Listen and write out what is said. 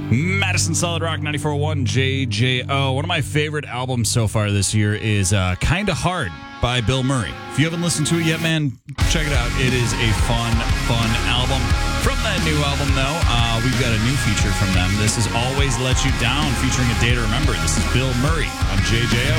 Madison Solid Rock 94.1 JJO. One of my favorite albums so far this year is Kinda Hard by Bill Murray. If you haven't listened to it yet, man, check it out. It is a fun album. From that new album, though, we've got a new feature from them. This is Always Let You Down, featuring A Day to Remember. This is Bill Murray on JJO.